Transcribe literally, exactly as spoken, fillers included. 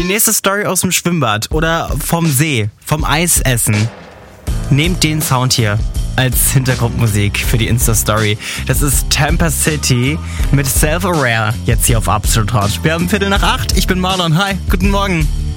nächste Story aus dem Schwimmbad oder vom See, vom Eisessen. Nehmt den Sound hier als Hintergrundmusik für die Insta-Story. Das ist Tampa City mit Self-Aware jetzt hier auf Absolut Hot. Wir haben Viertel nach acht. Ich bin Marlon. Hi, guten Morgen.